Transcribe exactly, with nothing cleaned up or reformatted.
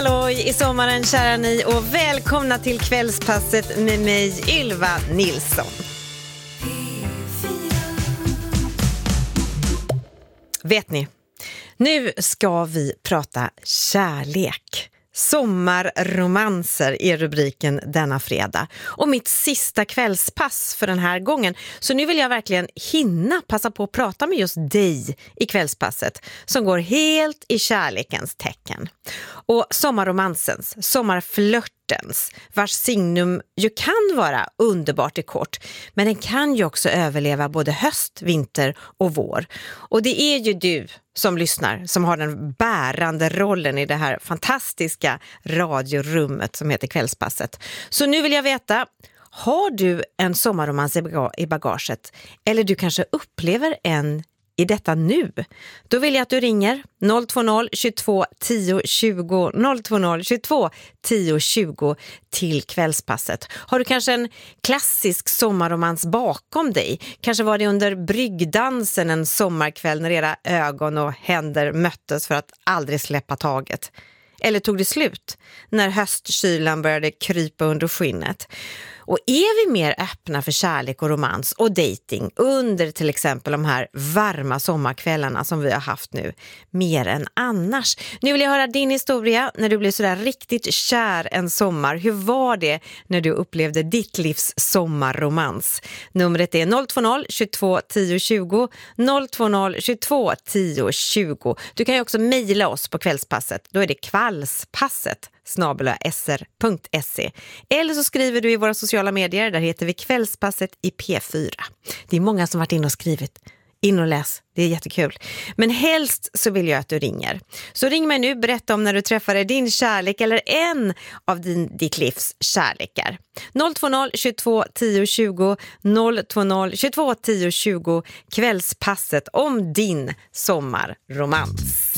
halloj i sommaren, kära ni, och välkomna till kvällspasset med mig, Ylva Nilsson. Vet ni, nu ska vi prata kärlek. Sommarromanser är rubriken denna fredag. Och mitt sista kvällspass för den här gången. Så nu vill jag verkligen hinna passa på att prata med just dig i kvällspasset. Som går helt i kärlekens tecken. Och sommarromansens, sommarflörtens, vars signum ju kan vara underbart i kort. Men den kan ju också överleva både höst, vinter och vår. Och det är ju du som lyssnar som har den bärande rollen i det här fantastiska radiorummet som heter kvällspasset. Så nu vill jag veta, har du en sommarromans i bagaget? Eller du kanske upplever en i detta nu? Då vill jag att du ringer noll två noll tjugotvå tio tjugo noll två noll tjugotvå tio tjugo till kvällspasset. Har du kanske en klassisk sommarromans bakom dig? Kanske var det under bryggdansen en sommarkväll när era ögon och händer möttes för att aldrig släppa taget. Eller tog det slut när höstkylan började krypa under skinnet? Och är vi mer öppna för kärlek och romans och dating under till exempel de här varma sommarkvällarna som vi har haft nu, mer än annars? Nu vill jag höra din historia när du blev sådär riktigt kär en sommar. Hur var det när du upplevde ditt livs sommarromans? Numret är noll två noll tjugotvå tio tjugo noll två noll tjugotvå tio tjugo. Du kan ju också mejla oss på kvällspasset. Då är det kvällspasset snabel-a s r punkt se. Eller så skriver du i våra sociala medier, där heter vi kvällspasset i P fyra. Det är många som varit in och skrivit. In och läs, det är jättekul. Men helst så vill jag att du ringer. Så ring mig nu, berätta om när du träffade din kärlek eller en av din, ditt livs kärlekar. noll två noll tjugotvå tio tjugo noll två noll tjugotvå tio tjugo, kvällspasset om din sommarromans.